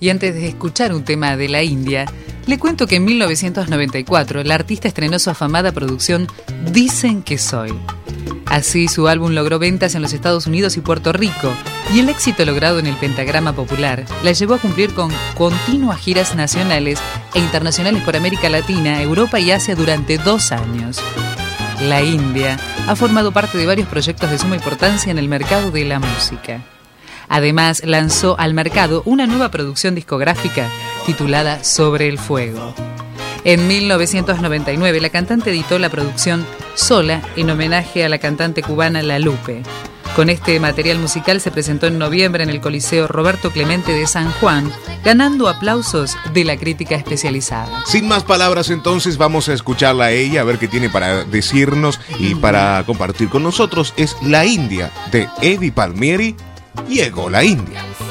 Y antes de escuchar un tema de la India, le cuento que en 1994 el artista estrenó su afamada producción Dicen que soy. Así, su álbum logró ventas en los Estados Unidos y Puerto Rico, y el éxito logrado en el pentagrama popular la llevó a cumplir con continuas giras nacionales e internacionales por América Latina, Europa y Asia durante 2 años. La India ha formado parte de varios proyectos de suma importancia en el mercado de la música. Además, lanzó al mercado una nueva producción discográfica titulada Sobre el Fuego. En 1999, la cantante editó la producción Sola en homenaje a la cantante cubana La Lupe. Con este material musical se presentó en noviembre en el Coliseo Roberto Clemente de San Juan, ganando aplausos de la crítica especializada. Sin más palabras, entonces, vamos a escucharla a ella, a ver qué tiene para decirnos y para compartir con nosotros. Es La India, de Eddie Palmieri. Llegó la India.